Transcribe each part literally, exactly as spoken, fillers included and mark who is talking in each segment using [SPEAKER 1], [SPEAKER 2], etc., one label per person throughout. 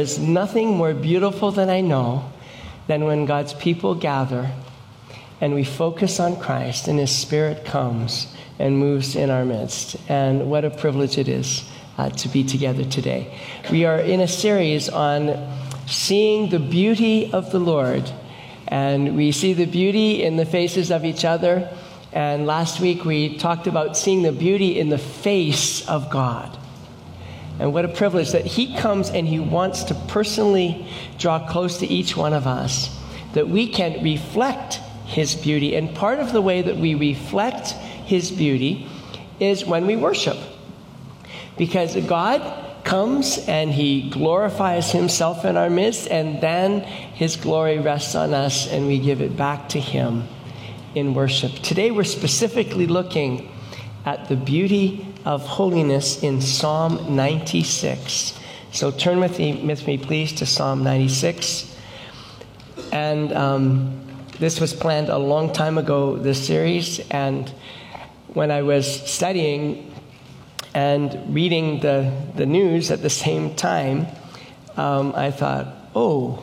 [SPEAKER 1] is nothing more beautiful than I know than when God's people gather and we focus on Christ and His Spirit comes and moves in our midst. And what a privilege it is uh, to be together today. We are in a series on seeing the beauty of the Lord. And we see the beauty in the faces of each other. And last week we talked about seeing the beauty in the face of God. And what a privilege that He comes and He wants to personally draw close to each one of us, that we can reflect His beauty. And part of the way that we reflect His beauty is when we worship. Because God comes and He glorifies Himself in our midst, and then His glory rests on us and we give it back to Him in worship. Today we're specifically looking at the beauty of holiness in Psalm ninety-six. So turn with me, with me please, to Psalm ninety-six. And um, this was planned a long time ago, this series, and when I was studying and reading the, the news at the same time, um, I thought, oh,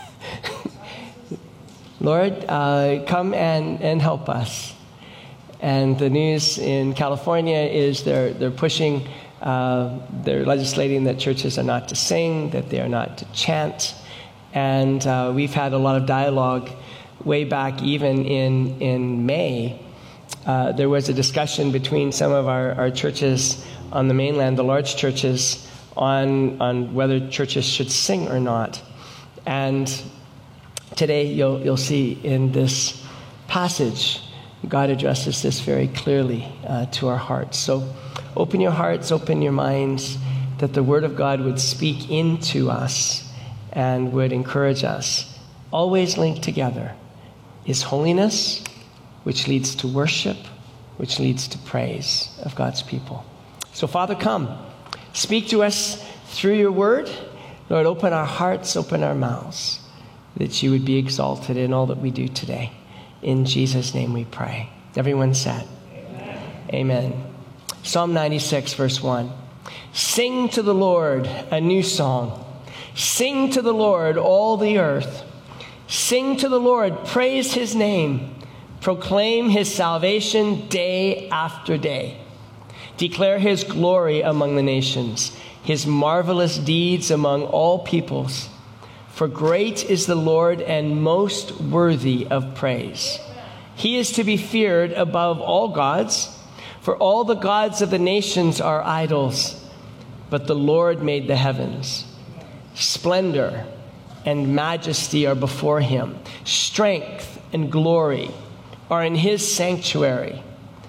[SPEAKER 1] Lord, uh, come and, and help us. And the news in California is they're, they're pushing, uh, they're legislating that churches are not to sing, that they are not to chant. And uh, we've had a lot of dialogue way back even in, in May. Uh, there was a discussion between some of our, our churches on the mainland, the large churches, on, on whether churches should sing or not. And today you'll, you'll see in this passage, God addresses this very clearly uh, to our hearts. So open your hearts, open your minds, that the Word of God would speak into us and would encourage us. Always linked together is holiness, which leads to worship, which leads to praise of God's people. So Father, come. Speak to us through your Word. Lord, open our hearts, open our mouths, that you would be exalted in all that we do today. In Jesus' name we pray. Everyone said, Amen. Amen. Psalm ninety-six, verse one. Sing to the Lord a new song. Sing to the Lord, all the earth. Sing to the Lord, praise His name. Proclaim His salvation day after day. Declare His glory among the nations, His marvelous deeds among all peoples. For great is the Lord and most worthy of praise. He is to be feared above all gods, for all the gods of the nations are idols. But the Lord made the heavens. Splendor and majesty are before Him. Strength and glory are in His sanctuary.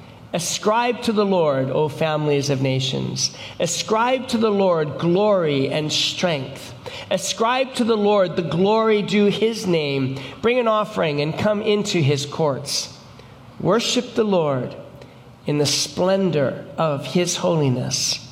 [SPEAKER 1] Ascribe to the Lord, O families of nations. Ascribe to the Lord glory and strength. Ascribe to the Lord the glory due His name. Bring an offering and come into His courts. Worship the Lord in the splendor of His holiness.